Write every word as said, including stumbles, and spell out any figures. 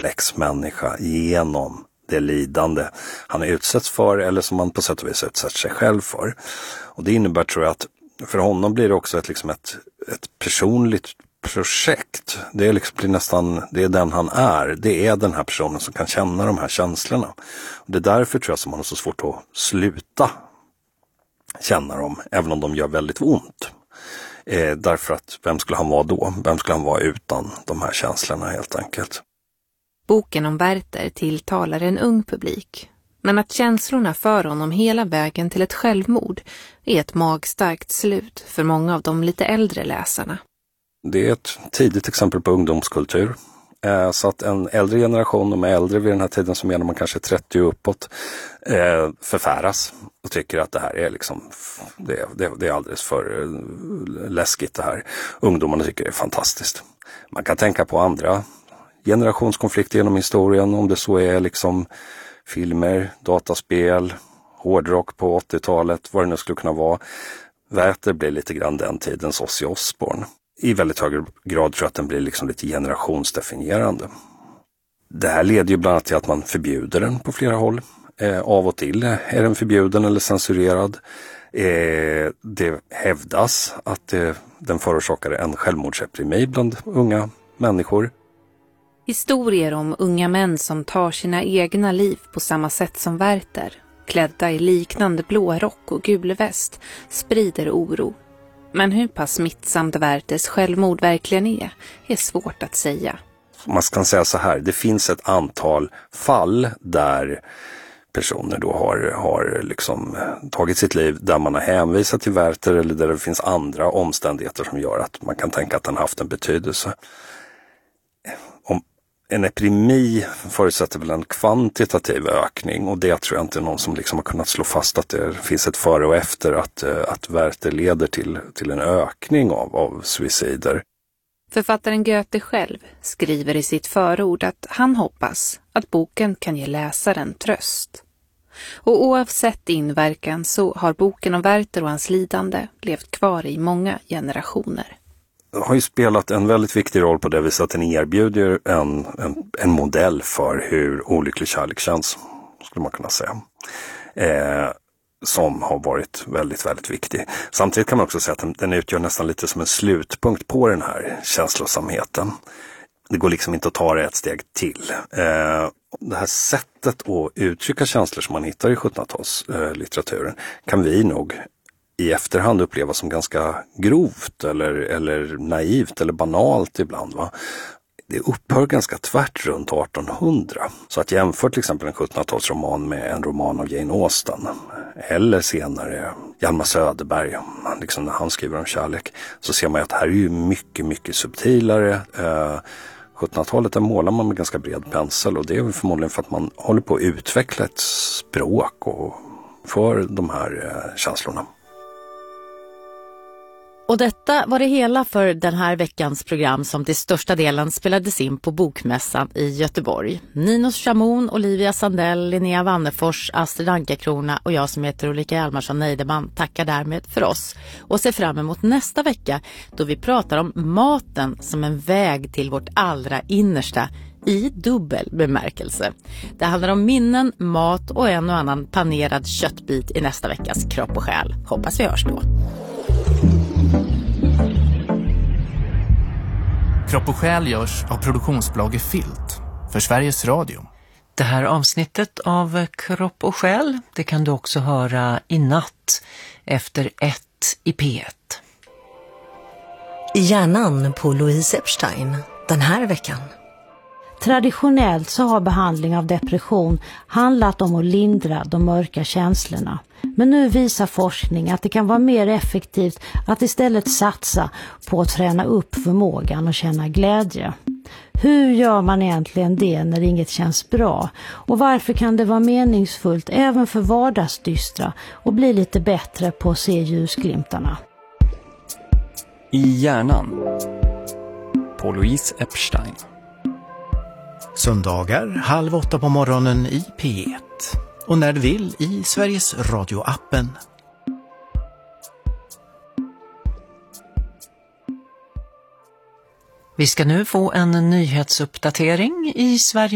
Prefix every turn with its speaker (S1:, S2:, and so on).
S1: komplex människa genom det lidande han utsätts för eller som han på sätt och vis utsätter sig själv för. Och det innebär, tror jag, att för honom blir det också ett, liksom ett, ett personligt projekt. Det är liksom blir nästan, det är den han är. Det är den här personen som kan känna de här känslorna. Och det är därför, tror jag, som han har så svårt att sluta känna dem, även om de gör väldigt ont. Eh, därför att vem skulle han vara då? Vem skulle han vara utan de här känslorna, helt enkelt?
S2: Boken om Werther tilltalar en ung publik. Men att känslorna för honom hela vägen till ett självmord är ett magstarkt slut för många av de lite äldre läsarna.
S1: Det är ett tidigt exempel på ungdomskultur. Eh, så att en äldre generation, de är äldre vid den här tiden, som menar man kanske trettio uppåt, eh, förfäras och tycker att det här är liksom, det, det, det är alldeles för eh, läskigt det här. Ungdomarna tycker det är fantastiskt. Man kan tänka på andra generationskonflikter genom historien, om det så är liksom filmer, dataspel, hårdrock på åttiotalet, vad det nu skulle kunna vara. Werther blir lite grann den tidens Ozzy Osbourne. I väldigt hög grad tror jag att den blir liksom lite generationsdefinierande. Det här leder ju bland annat till att man förbjuder den på flera håll. Eh, av och till är den förbjuden eller censurerad. Eh, det hävdas att eh, den förorsakar en självmordsepidemi bland unga människor.
S2: Historier om unga män som tar sina egna liv på samma sätt som Werther, klädda i liknande blå rock och gul väst, sprider oro. Men hur pass smittsamt Werthers självmord verkligen är, är svårt att säga.
S1: Man kan säga så här, det finns ett antal fall där personer då har, har liksom tagit sitt liv, där man har hänvisat till Werther eller där det finns andra omständigheter som gör att man kan tänka att den haft en betydelse. Om en epidemi förutsätter väl en kvantitativ ökning, och det tror jag inte är någon som liksom har kunnat slå fast att det finns ett före och efter att, att Werther leder till, till en ökning av, av suicider.
S2: Författaren Goethe själv skriver i sitt förord att han hoppas att boken kan ge läsaren tröst. Och oavsett inverkan så har boken om Werther och hans lidande levt kvar i många generationer.
S1: Har ju spelat en väldigt viktig roll på det viset att den erbjuder en, en, en modell för hur olycklig kärlek känns, skulle man kunna säga. Eh, som har varit väldigt, väldigt viktig. Samtidigt kan man också säga att den, den utgör nästan lite som en slutpunkt på den här känslosamheten. Det går liksom inte att ta det ett steg till. Eh, det här sättet att uttrycka känslor som man hittar i sjuttonhundratalslitteraturen eh, kan vi nog i efterhand uppleva som ganska grovt eller, eller naivt eller banalt ibland. Va? Det upphör ganska tvärt runt artonhundra. Så att jämför till exempel en sjuttonhundratalsroman med en roman av Jane Austen eller senare Hjalmar Söderberg, liksom när han skriver om kärlek, så ser man att det här är ju mycket, mycket subtilare. Eh, sjuttonhundratalet där målar man med ganska bred pensel, och det är väl förmodligen för att man håller på att utveckla ett språk och för de här eh, känslorna.
S3: Och detta var det hela för den här veckans program, som till största delen spelades in på Bokmässan i Göteborg. Ninus Schamon, Olivia Sandell, Linnea Wannefors, Astrid Ankarkrona och jag som heter Ulrika Hjalmarsson Neideman tackar därmed för oss och ser fram emot nästa vecka, då vi pratar om maten som en väg till vårt allra innersta i dubbel bemärkelse. Det handlar om minnen, mat och en och annan panerad köttbit i nästa veckas Kropp och själ. Hoppas vi hörs då.
S4: Kropp och själ görs av produktionsbolaget Filt för Sveriges Radio.
S5: Det här avsnittet av Kropp och själ, det kan du också höra i natt efter ett i P ett.
S6: I hjärnan på Louise Epstein den här veckan.
S7: Traditionellt så har behandling av depression handlat om att lindra de mörka känslorna. Men nu visar forskning att det kan vara mer effektivt att istället satsa på att träna upp förmågan och känna glädje. Hur gör man egentligen det när inget känns bra? Och varför kan det vara meningsfullt även för vardagsdystra och bli lite bättre på att se ljusglimtarna?
S8: I hjärnan på Louise Epstein.
S4: Söndagar halv åtta på morgonen i P ett. Och när du vill i Sveriges Radio-appen.
S5: Vi ska nu få en nyhetsuppdatering i Sverige.